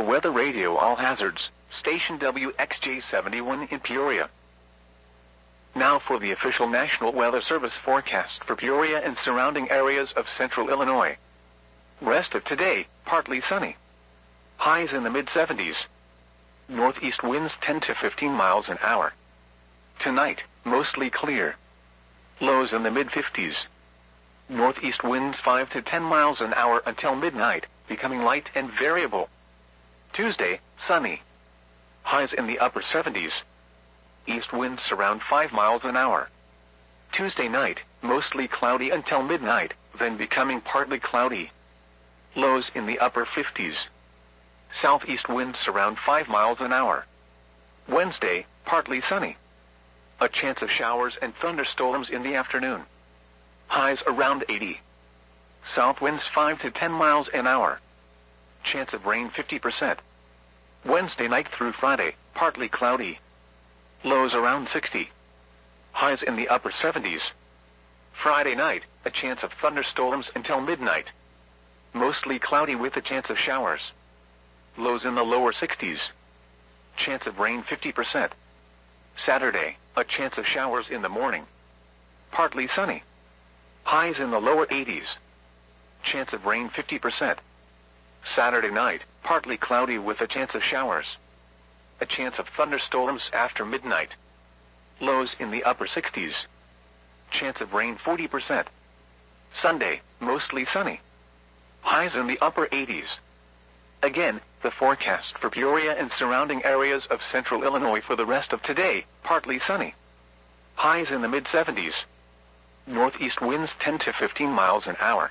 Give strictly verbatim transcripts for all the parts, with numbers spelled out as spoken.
Weather Radio All Hazards, station W X J seventy-one in Peoria. Now for the official National Weather Service forecast for Peoria and surrounding areas of central Illinois. Rest of today, partly sunny. Highs in the mid seventies. Northeast winds ten to fifteen miles an hour. Tonight, mostly clear. Lows in the mid fifties. Northeast winds five to ten miles an hour until midnight, becoming light and variable. Tuesday, sunny. Highs in the upper seventies. East winds around five miles an hour. Tuesday night, mostly cloudy until midnight, then becoming partly cloudy. Lows in the upper fifties. Southeast winds around five miles an hour. Wednesday, partly sunny. A chance of showers and thunderstorms in the afternoon. Highs around eighty. South winds five to ten miles an hour. Chance of rain fifty percent. Wednesday night through Friday, partly cloudy. Lows around sixty. Highs in the upper seventies. Friday night, a chance of thunderstorms until midnight. Mostly cloudy with a chance of showers. Lows in the lower sixties. Chance of rain fifty percent. Saturday, a chance of showers in the morning. Partly sunny. Highs in the lower eighties. Chance of rain fifty percent. Saturday night, partly cloudy with a chance of showers. A chance of thunderstorms after midnight. Lows in the upper sixties. Chance of rain forty percent. Sunday, mostly sunny. Highs in the upper eighties. Again, the forecast for Peoria and surrounding areas of central Illinois for the rest of today, partly sunny. Highs in the mid seventies. Northeast winds ten to fifteen miles an hour.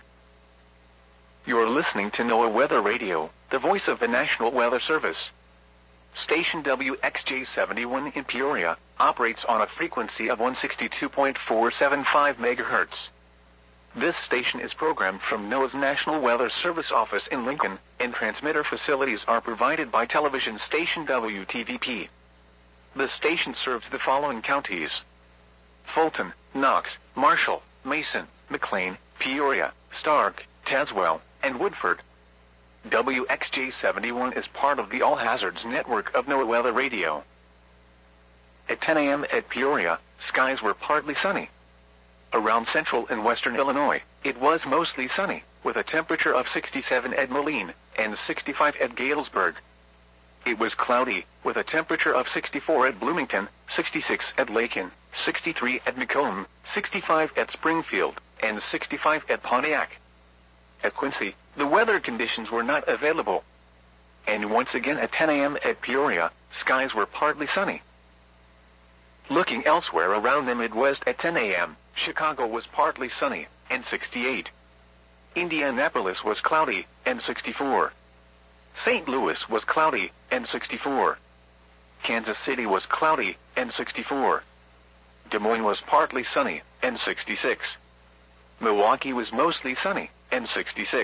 You're listening to NOAA Weather Radio, the voice of the National Weather Service. Station W X J seventy-one in Peoria operates on a frequency of one sixty-two point four seven five megahertz. This station is programmed from NOAA's National Weather Service office in Lincoln, and transmitter facilities are provided by television station W T V P. The station serves the following counties: Fulton, Knox, Marshall, Mason, McLean, Peoria, Stark, Tazewell, and Woodford. W X J seventy-one is part of the All Hazards network of NOAA Weather Radio. At ten a m at Peoria, skies were partly sunny. Around central and western Illinois, it was mostly sunny, with a temperature of sixty-seven at Moline and sixty-five at Galesburg. It was cloudy, with a temperature of sixty-four at Bloomington, sixty-six at Lakin, sixty-three at Macomb, sixty-five at Springfield, and sixty-five at Pontiac. At Quincy, the weather conditions were not available. And once again at ten a m at Peoria, skies were partly sunny. Looking elsewhere around the Midwest at ten a m, Chicago was partly sunny, and sixty-eight. Indianapolis was cloudy, and sixty-four. Saint Louis was cloudy, and sixty-four. Kansas City was cloudy, and sixty-four. Des Moines was partly sunny, and sixty-six. Milwaukee was mostly sunny, and sixty-six.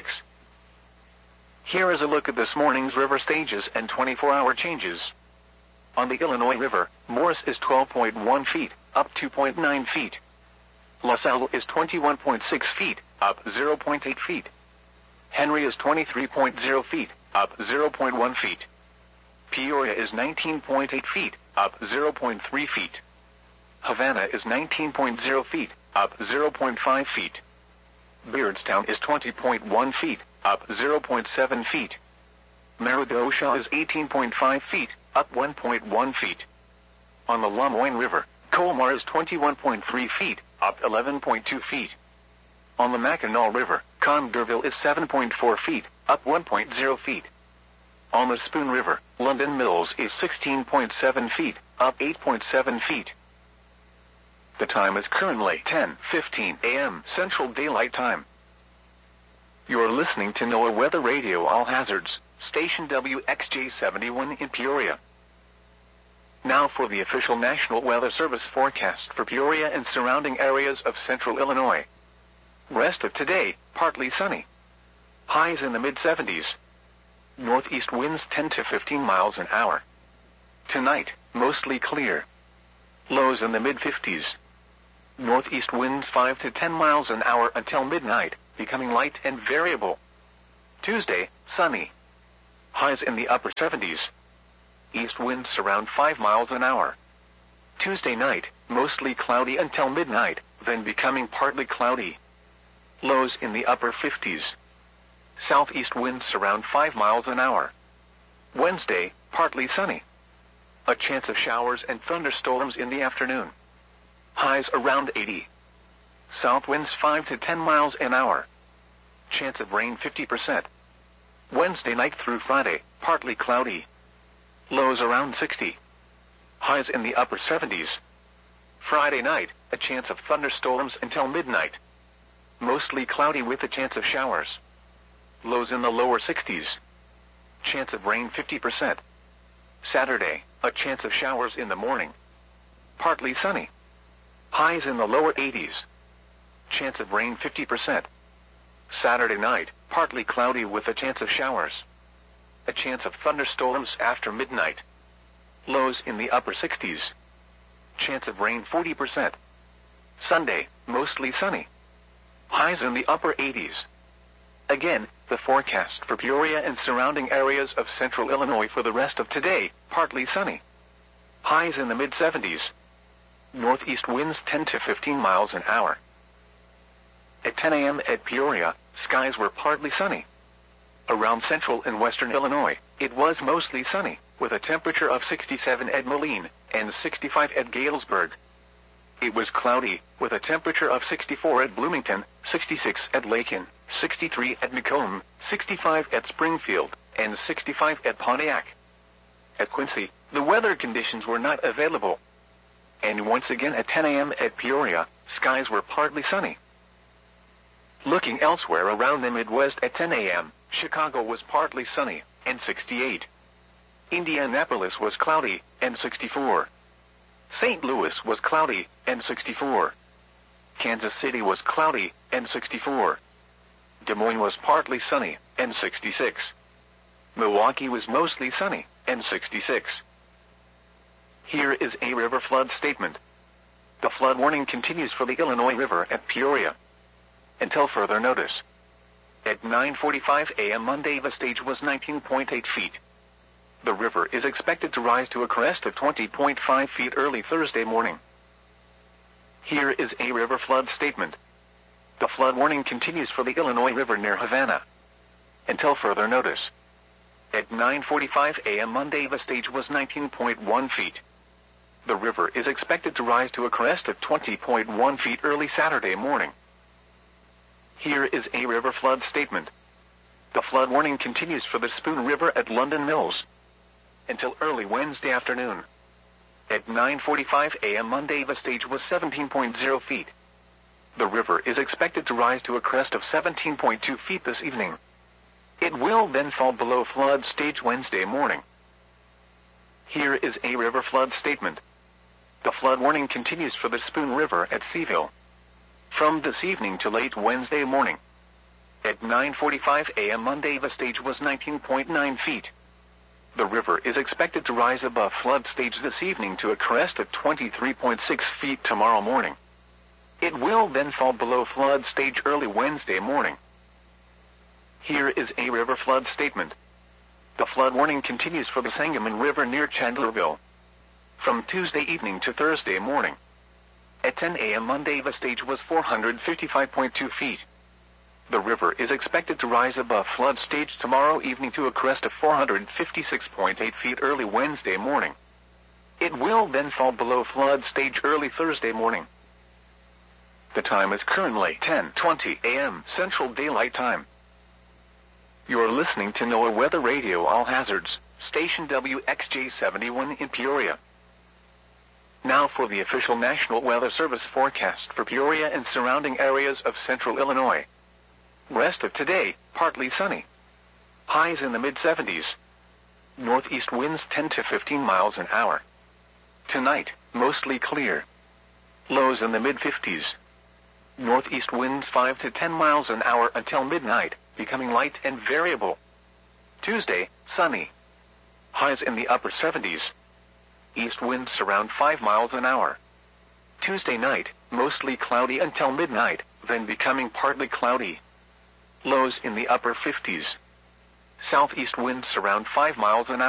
Here is a look at this morning's river stages and twenty-four hour changes. On the Illinois River, Morris is twelve point one feet, up two point nine feet. LaSalle is twenty-one point six feet, up zero point eight feet. Henry is twenty-three point zero feet, up zero point one feet. Peoria is nineteen point eight feet, up zero point three feet. Havana is nineteen point zero feet, up zero point five feet. Beardstown is twenty point one feet, up zero point seven feet. Meridosha is eighteen point five feet, up one point one feet. On the Lamoine River, Colmar is twenty-one point three feet, up eleven point two feet. On the Mackinac River, Congerville is seven point four feet, up one point zero feet. On the Spoon River, London Mills is sixteen point seven feet, up eight point seven feet. The time is currently ten fifteen a m Central Daylight Time. You're listening to NOAA Weather Radio All Hazards, station W X J seventy-one in Peoria. Now for the official National Weather Service forecast for Peoria and surrounding areas of central Illinois. Rest of today, partly sunny. Highs in the mid seventies. Northeast winds ten to fifteen miles an hour. Tonight, mostly clear. Lows in the mid fifties. Northeast winds five to ten miles an hour until midnight, becoming light and variable. Tuesday, sunny. Highs in the upper seventies. East winds around five miles an hour. Tuesday night, mostly cloudy until midnight, then becoming partly cloudy. Lows in the upper fifties. Southeast winds around five miles an hour. Wednesday, partly sunny. A chance of showers and thunderstorms in the afternoon. Highs around eighty. South winds five to ten miles an hour. Chance of rain fifty percent. Wednesday night through Friday, partly cloudy. Lows around sixty. Highs in the upper seventies. Friday night, a chance of thunderstorms until midnight. Mostly cloudy with a chance of showers. Lows in the lower sixties. Chance of rain fifty percent. Saturday, a chance of showers in the morning. Partly sunny. Highs in the lower eighties. Chance of rain fifty percent. Saturday night, partly cloudy with a chance of showers. A chance of thunderstorms after midnight. Lows in the upper sixties. Chance of rain forty percent. Sunday, mostly sunny. Highs in the upper eighties. Again, the forecast for Peoria and surrounding areas of central Illinois for the rest of today, partly sunny. Highs in the mid seventies. Northeast winds ten to fifteen miles an hour. At ten a m at Peoria, skies were partly sunny. Around central and western Illinois, it was mostly sunny, with a temperature of sixty-seven at Moline and sixty-five at Galesburg. It was cloudy, with a temperature of sixty-four at Bloomington, sixty-six at Lakin, sixty-three at Macomb, sixty-five at Springfield, and sixty-five at Pontiac. At Quincy, the weather conditions were not available. And once again at ten a m at Peoria, skies were partly sunny. Looking elsewhere around the Midwest at ten a m, Chicago was partly sunny, and sixty-eight. Indianapolis was cloudy, and sixty-four. Saint Louis was cloudy, and sixty-four. Kansas City was cloudy, and sixty-four. Des Moines was partly sunny, and sixty-six. Milwaukee was mostly sunny, and sixty-six. Here is a river flood statement. The flood warning continues for the Illinois River at Peoria until further notice. At nine forty-five a m Monday, the stage was nineteen point eight feet. The river is expected to rise to a crest of twenty point five feet early Thursday morning. Here is a river flood statement. The flood warning continues for the Illinois River near Havana until further notice. At nine forty-five a m Monday, the stage was nineteen point one feet. The river is expected to rise to a crest of twenty point one feet early Saturday morning. Here is a river flood statement. The flood warning continues for the Spoon River at London Mills until early Wednesday afternoon. At nine forty-five a m Monday, the stage was seventeen point zero feet. The river is expected to rise to a crest of seventeen point two feet this evening. It will then fall below flood stage Wednesday morning. Here is a river flood statement. The flood warning continues for the Spoon River at Seaville from this evening to late Wednesday morning. At nine forty-five a m Monday, the stage was nineteen point nine feet. The river is expected to rise above flood stage this evening to a crest of twenty-three point six feet tomorrow morning. It will then fall below flood stage early Wednesday morning. Here is a river flood statement. The flood warning continues for the Sangamon River near Chandlerville from Tuesday evening to Thursday morning. At ten a m Monday, the stage was four hundred fifty-five point two feet. The river is expected to rise above flood stage tomorrow evening to a crest of four hundred fifty-six point eight feet early Wednesday morning. It will then fall below flood stage early Thursday morning. The time is currently ten twenty a m Central Daylight Time. You're listening to NOAA Weather Radio All Hazards, station W X J seventy-one in Peoria. Now for the official National Weather Service forecast for Peoria and surrounding areas of central Illinois. Rest of today, partly sunny. Highs in the mid seventies. Northeast winds ten to fifteen miles an hour. Tonight, mostly clear. Lows in the mid fifties. Northeast winds five to ten miles an hour until midnight, becoming light and variable. Tuesday, sunny. Highs in the upper seventies. East winds around five miles an hour. Tuesday night, mostly cloudy until midnight, then becoming partly cloudy. Lows in the upper fifties. Southeast winds around five miles an hour.